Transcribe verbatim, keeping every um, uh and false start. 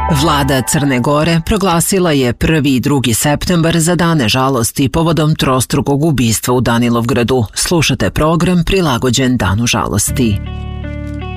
Vlada Crne Gore proglasila je prvi i drugi septembar za dane žalosti povodom trostrukog ubistva u Danilovgradu. Slušate program prilagođen Danu žalosti.